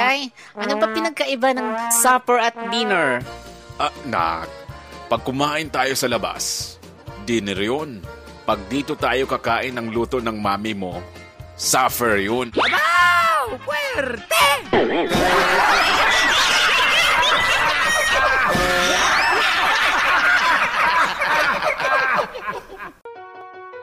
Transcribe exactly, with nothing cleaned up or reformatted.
Tay, ano ba pinagkaiba ng supper at dinner? Ah, nak, pag kumain tayo sa labas, dinner yun. Pag dito tayo kakain ng luto ng mami mo, supper yun. Wow! Puwerte!